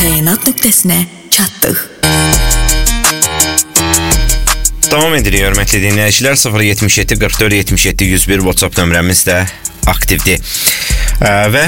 təyinat nöqtəsinə çatdıq. Davam edirik, hörmətli dinləyicilər. 077 44 77 101 WhatsApp nömrəmiz də aktivdir. Və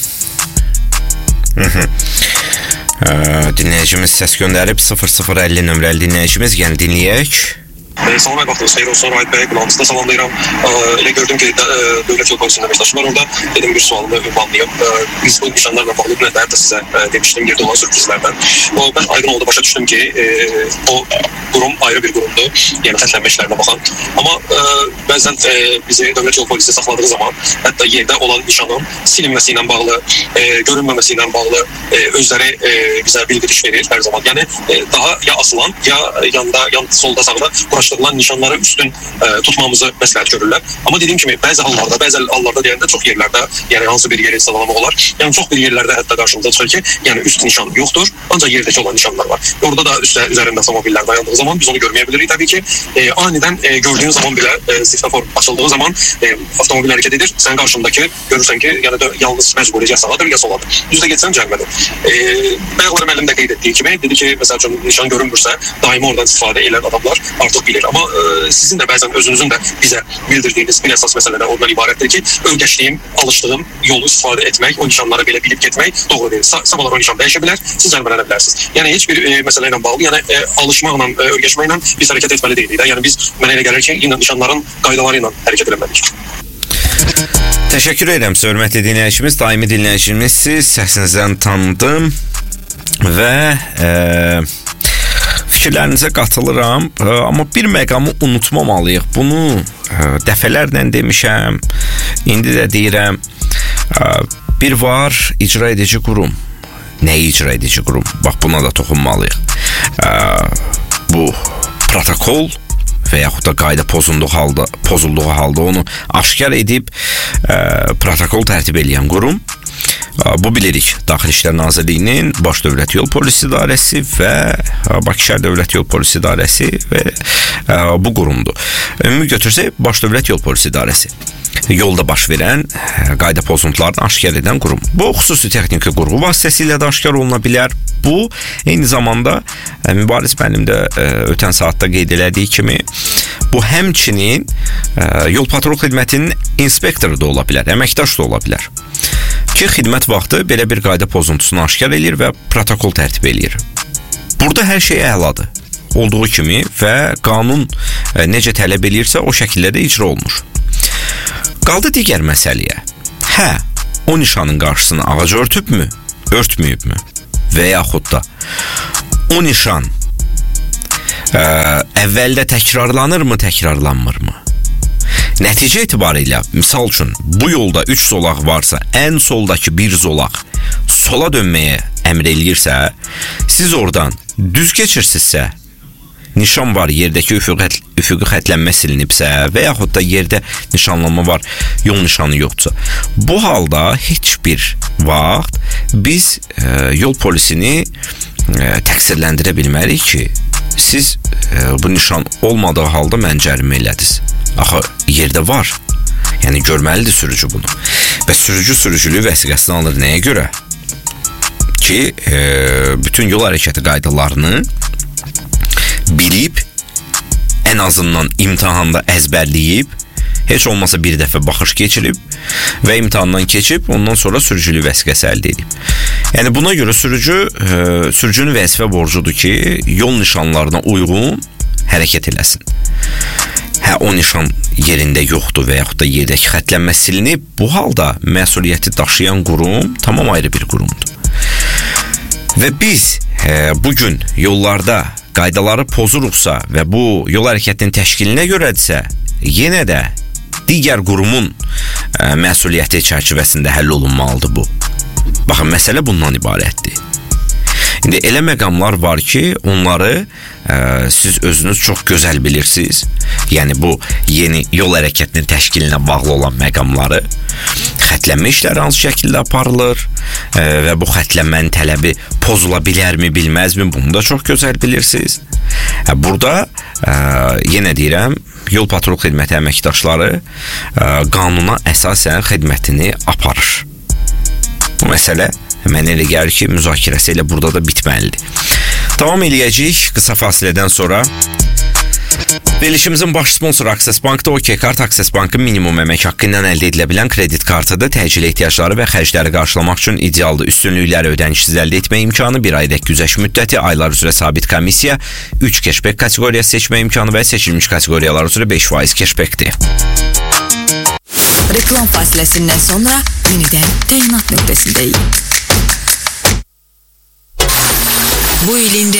dinləyicimiz səs göndərib 0050 nömrəli dinləyicimiz, yəni dinləyək. Salam və vaxtınız xeyir olsun, Rahid bəy, qulağınızda salamlayıram. Elə gördüm ki, Dövlət Yol Polisinin əməkdaşı var orada. Dedim, bir sualımı ünvanlayım. Biz bu nişanlarla bağlı bir nədə sizə demişdim, yerdə olan sürprizlərdən. Ben aydın oldu, başa düşdüm ki, o qurum ayrı bir qurumdur, yəni xətlənmə işlərinə baxan. Amma bəzən bizi Dövlət Yol Polisi saxladığı zaman, hətta yerdə olan nişanın silinməsi ilə bağlı, görünməməsi ilə bağlı özləri bizə bildiriş verir hər zaman. Yəni daha ya asılan, ya yanda, solda, sağda quraşdırılan nişanları üstün tutmamızı məsləhət görürlər. Amma dediyim kimi, bəzi hallarda deyəndə çox yerlərdə, yəni hansı bir yeri sıralamaq olar. Yəni çox bir yerlərdə hətta qarşımıza çıxır ki, yəni üst nişan yoxdur, ancaq yerdəki olan nişanlar var. Orada da üzərində avtomobillər dayandığı zaman biz onu görməyə bilirik. Təbii ki, aniden gördüyün zaman belə svetofor açıldığı zaman avtomobil hərəkət edir. Sən qarşındakı görürsən ki, yəni yalnız məcburi ya sağadır, ya soladır. Düzdə getsən cərimədir. Bayaqlar müəllim də qeyd etdiyi kimi, dedi ki, məsəl üçün nişan görünmürsə, daimi oradan istifadə edən adamlar artıq bilir. Amma sizin də bəzən özünüzün də bizə bildirdiyiniz bir əsas məsələlər ondan ibarətdir ki, öyrəşdiyim, alışdığım yolu istifadə etmək, o nişanları belə bilib getmək doğru deyil. Sabahlar o nişan dəyişə bilər, siz cərimələnə bilərsiniz. Yəni heç bir məsələ ilə bağlı, yəni alışmaqla, öyrəşməklə biz hərəkət etməli deyilik. Yəni biz mənə elə gəlir ki, yine nişanların qaydaları ilə hərəkət etməliyik. Təşəkkür edirəm, hörmətli dinləyicimiz, daimi dinləyicimiz, səsinizdən tanıdım və fikirlərinizə qatılıram, amma bir məqamı unutmamalıyıq. Bunu dəfələrlə demişəm, indi də deyirəm. Bir var, icra edici qurum. Nəyi icra edici qurum? Bax, buna da toxunmalıyıq. Bu protokol və yaxud da qayda pozulduğu halda onu aşkar edib protokol tərtib edən qurum. Bu bilirik, Daxili İşlər Nazirliyinin Baş Dövlət Yol Polisi İdarəsi və Bakı Şəhər Dövlət Yol Polisi İdarəsi və bu qurumdur. Ümumi götürsək, Baş Dövlət Yol Polisi İdarəsi yolda baş verən qayda pozuntularını aşkar edən qurum. Bu, xüsusi texniki qurğu vasitəsilə də aşkar oluna bilər. Bu, eyni zamanda Mübariz müəllim də ötən saatda qeyd elədiyi kimi, bu həmçinin yol patrul xidmətinin inspektoru da ola bilər, əməkdaş da ola bilər ki, xidmət vaxtı belə bir qayda pozuntusunu aşkar edir və protokol tərtib edir. Burada hər şey əladır olduğu kimi və qanun necə tələb edirsə o şəkildə də icra olunur. Qaldı digər məsələyə. O nişanın qarşısını ağac örtübmü, örtməyibmü və yaxud da o nişan əvvəldə təkrarlanırmı, təkrarlanmırmı? Nəticə etibarilə, misal üçün, bu yolda 3 zolaq varsa, ən soldakı bir zolaq sola dönməyə əmr eləyirsə, siz oradan düz keçirsinizsə, nişan var, yerdəki üfüqi xətlənmə silinibsə və yaxud da yerdə nişanlanma var, yol nişanı yoxdursa, bu halda heç bir vaxt biz yol polisini təqsirləndirə bilmərik ki, siz bu nişan olmadığı halda mən cərimə elədiniz. Axı, yerdə var. Yəni, görməlidir sürücü bunu. Və sürücü sürücülüyü vəsiqəsini alır nəyə görə? Ki, bütün yol hərəkəti qaydalarını bilib, ən azından imtahanda əzbərləyib, heç olmasa bir dəfə baxış keçirib və imtahandan keçib, ondan sonra sürücülük vəsiqəsi əldə edib. Yəni, buna görə sürücünün vəzifə borcudur ki, yol nişanlarına uyğun hərəkət eləsin. O nişan yerində yoxdur və yaxud da yerdəki xətlənmə silinib, bu halda məsuliyyəti daşıyan qurum tamam ayrı bir qurumdur. Və biz bugün yollarda qaydaları pozuruqsa və bu yol hərəkətinin təşkilinə görədirsə, yenə də digər qurumun məsuliyyəti çərçivəsində həll olunmalıdır bu. Baxın, məsələ bundan ibarətdir. İndi elə məqamlar var ki, onları siz özünüz çox gözəl bilirsiniz. Yəni, bu yeni yol hərəkətinin təşkilinə bağlı olan məqamları, xətlənmə işləri hansı şəkildə aparılır və bu xətlənmənin tələbi pozula bilərmi, bilməzmi, bunu da çox gözəl bilirsiniz. Burada, yenə deyirəm, yol patrul xidməti əməkdaşları qanuna əsasən xidmətini aparır. Bu məsələ Mənə elə gəlir ki, müzakirəsi elə burada da bitməlidir. Davam eləyəcəyik qısa fasilədən sonra. Verilişimizin baş sponsoru Access Bank'da OK Kart, Access Bank'ın minimum əmək haqqı ilə əldə edilə bilən kredit kartıdır. Təcil ehtiyacları və xərcləri qarşılamaq üçün idealdır. Üstünlükləri ödənişsiz əldə etmə imkanı, 1 aydək güzəşt müddəti, aylar üzrə sabit komissiya, 3 cashback kateqoriyası seçmə imkanı və seçilmiş kateqoriyalar üzrə 5% cashbackdir. Reklam fasiləsindən sonra yenidən təyinat nöqtəsindəyik. Bu ilin